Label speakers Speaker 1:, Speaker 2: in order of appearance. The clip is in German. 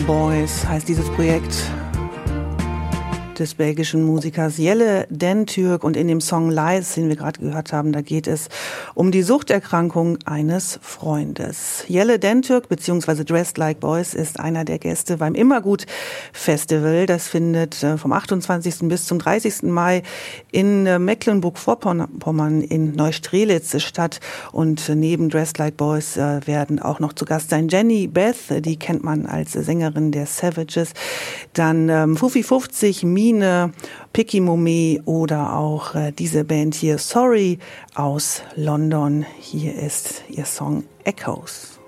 Speaker 1: Boys heißt dieses Projekt des belgischen Musikers Jelle Den Türk, und in dem Song Lies, den wir gerade gehört haben, da geht es um die Suchterkrankung eines Freundes. Jelle Den Türk bzw. Dressed Like Boys ist einer der Gäste beim Immergut Festival. Das findet vom 28. bis zum 30. Mai in Mecklenburg-Vorpommern in Neustrelitz statt, und neben Dressed Like Boys werden auch noch zu Gast sein Jenny Beth, die kennt man als Sängerin der Savages, dann Fufi 50, Mine, Picky Momé oder auch diese Band hier, Sorry, aus London. Hier ist ihr Song Echoes.